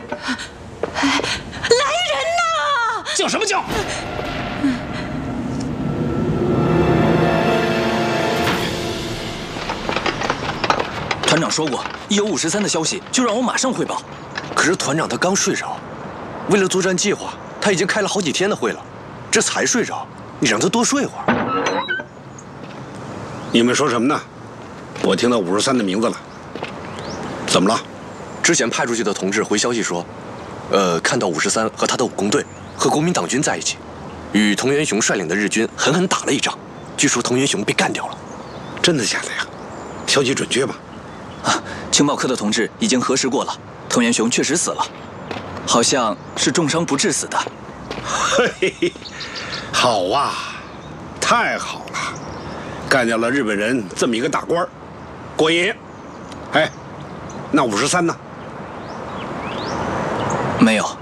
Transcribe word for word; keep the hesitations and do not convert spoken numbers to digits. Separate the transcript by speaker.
Speaker 1: 来人呐！
Speaker 2: 叫什么叫？
Speaker 3: 团长说过，一有五十三的消息就让我马上汇报。
Speaker 4: 可是团长他刚睡着，为了作战计划，他已经开了好几天的会了，这才睡着，你让他多睡会儿。
Speaker 5: 你们说什么呢？我听到五十三的名字了，怎么了？
Speaker 4: 之前派出去的同志回消息说，呃，看到五十三和他的武工队和国民党军在一起，与藤原雄率领的日军狠狠打了一仗，据说藤原雄被干掉了。
Speaker 5: 真的假的呀？消息准确吗？
Speaker 3: 啊，情报科的同志已经核实过了，藤原雄确实死了，好像是重伤不治死的。
Speaker 5: 嘿嘿，好啊，太好了，干掉了日本人这么一个大官儿，过瘾。哎，那五十三呢？
Speaker 3: 没有。